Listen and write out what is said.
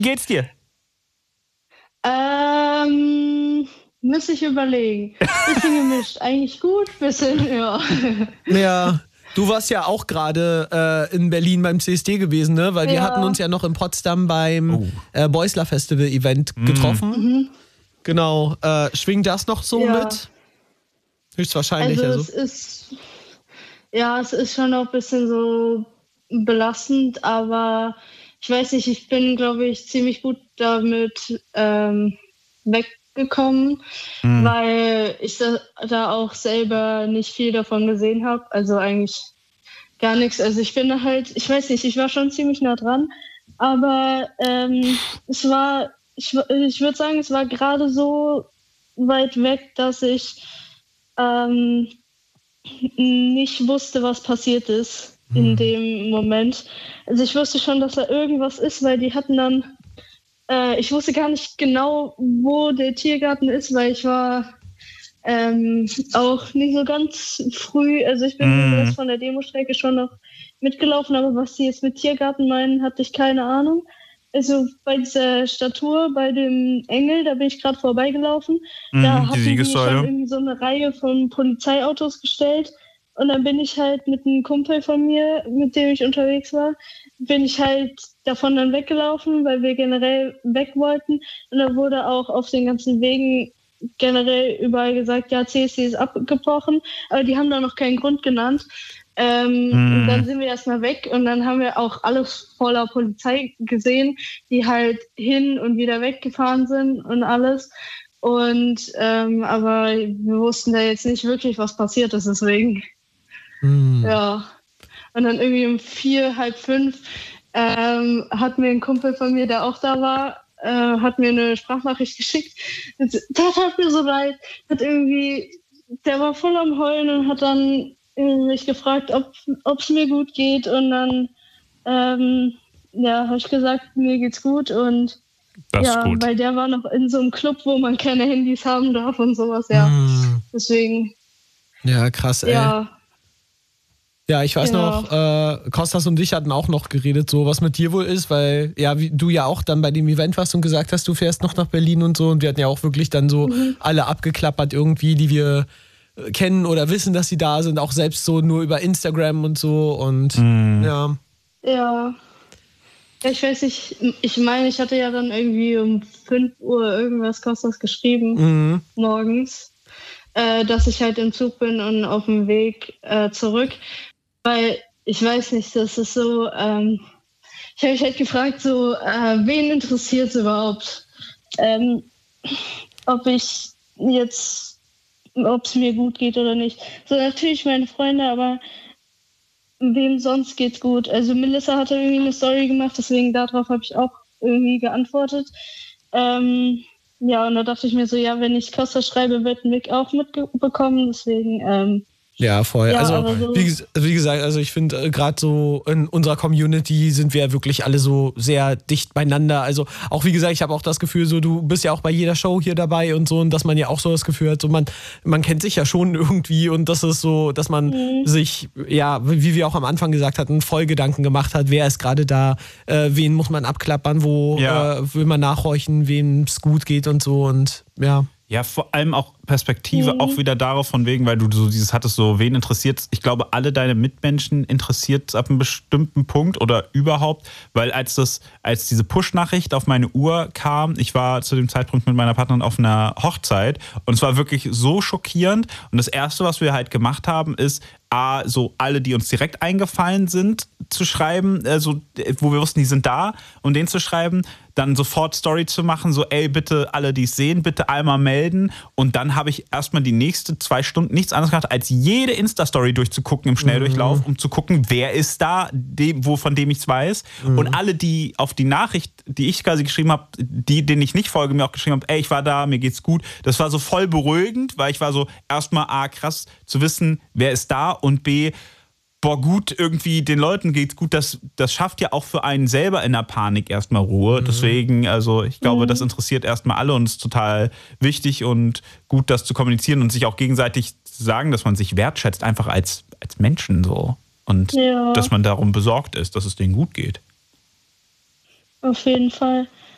geht's dir? Müsste ich überlegen. Bisschen gemischt. Eigentlich gut, bisschen, ja. Ja, du warst ja auch gerade in Berlin beim CSD gewesen, ne? Weil wir Ja. hatten uns ja noch in Potsdam beim Beusler Festival Event getroffen. Mhm. Genau. Schwingt das noch so Ja. mit? Höchstwahrscheinlich. Also es ist schon noch ein bisschen so belastend, aber ich weiß nicht, ich bin, glaube ich, ziemlich gut damit weggekommen, weil ich da auch selber nicht viel davon gesehen habe. Also eigentlich gar nichts. Also ich bin halt, ich weiß nicht, ich war schon ziemlich nah dran, aber ich würde sagen, es war gerade so weit weg, dass ich nicht wusste, was passiert ist in dem Moment. Also ich wusste schon, dass da irgendwas ist, weil die hatten dann, ich wusste gar nicht genau, wo der Tiergarten ist, weil ich war auch nicht so ganz früh, also ich bin das von der Demostrecke schon noch mitgelaufen, aber was die jetzt mit Tiergarten meinen, hatte ich keine Ahnung. Also bei dieser Statue, bei dem Engel, da bin ich gerade vorbeigelaufen. Da hatten die schon irgendwie so eine Reihe von Polizeiautos gestellt. Und dann bin ich halt mit einem Kumpel von mir, mit dem ich unterwegs war, bin ich halt davon dann weggelaufen, weil wir generell weg wollten. Und dann wurde auch auf den ganzen Wegen generell überall gesagt, ja, CSD ist abgebrochen. Aber die haben da noch keinen Grund genannt. Und dann sind wir erstmal weg und dann haben wir auch alles voller Polizei gesehen, die halt hin und wieder weggefahren sind und alles. Und aber wir wussten da jetzt nicht wirklich, was passiert ist, deswegen. Ja. Und dann irgendwie um 4, halb 5 hat mir ein Kumpel von mir, der auch da war, hat mir eine Sprachnachricht geschickt. Das tat mir so leid. Der war voll am Heulen und hat dann mich gefragt, ob es mir gut geht, und dann habe ich gesagt, mir geht's gut, und das ist gut. weil der war noch in so einem Club, wo man keine Handys haben darf und sowas, ja. Deswegen. Ja, krass, ey. Ja, ich weiß noch, Kostas und ich hatten auch noch geredet, so was mit dir wohl ist, weil wie du ja auch dann bei dem Event warst und gesagt hast, du fährst noch nach Berlin und so, und wir hatten ja auch wirklich dann so alle abgeklappert irgendwie, die wir kennen oder wissen, dass sie da sind, auch selbst so nur über Instagram und so, und Ja, ich weiß nicht, ich meine, ich hatte ja dann irgendwie um 5 Uhr irgendwas Kostas geschrieben, morgens, dass ich halt im Zug bin und auf dem Weg zurück, weil ich weiß nicht, das ist so, ich habe mich halt gefragt, so, wen interessiert es überhaupt, ob es mir gut geht oder nicht. So, natürlich meine Freunde, aber wem sonst geht's gut? Also Melissa hatte irgendwie eine Story gemacht, deswegen darauf habe ich auch irgendwie geantwortet. Und da dachte ich mir so, wenn ich Costa schreibe, wird Mick auch mitbekommen, deswegen ja, voll. Ja, also so wie gesagt, also ich finde gerade so in unserer Community sind wir ja wirklich alle so sehr dicht beieinander. Also auch wie gesagt, ich habe auch das Gefühl, so du bist ja auch bei jeder Show hier dabei und so, und dass man ja auch so das Gefühl hat, so man kennt sich ja schon irgendwie, und das ist so, dass man sich, wie wir auch am Anfang gesagt hatten, voll Gedanken gemacht hat, wer ist gerade da, wen muss man abklappern, wo will man nachhorchen, wem es gut geht und so, und ja. Ja, vor allem auch Perspektive, auch wieder darauf von wegen, weil du so dieses hattest, so wen interessiert, ich glaube, alle deine Mitmenschen interessiert es ab einem bestimmten Punkt oder überhaupt, weil als diese Push-Nachricht auf meine Uhr kam, ich war zu dem Zeitpunkt mit meiner Partnerin auf einer Hochzeit, und es war wirklich so schockierend, und das Erste, was wir halt gemacht haben, ist, so alle, die uns direkt eingefallen sind, zu schreiben, wo wir wussten, die sind da, und denen zu schreiben, dann sofort Story zu machen, so ey, bitte alle, die es sehen, bitte einmal melden, und dann habe ich erstmal die nächsten 2 Stunden nichts anderes gemacht, als jede Insta-Story durchzugucken im Schnelldurchlauf, um zu gucken, wer ist da, von dem ich es weiß, und alle, die auf die Nachricht, die ich quasi geschrieben habe, denen ich nicht folge, mir auch geschrieben habe, ey, ich war da, mir geht's gut, das war so voll beruhigend, weil ich war so erstmal krass zu wissen, wer ist da, und B, gut, irgendwie den Leuten geht's gut, das schafft ja auch für einen selber in der Panik erstmal Ruhe. Deswegen, also ich glaube, das interessiert erstmal alle, und es ist total wichtig und gut, das zu kommunizieren und sich auch gegenseitig zu sagen, dass man sich wertschätzt, einfach als Menschen so. Und dass man darum besorgt ist, dass es denen gut geht. Auf jeden Fall.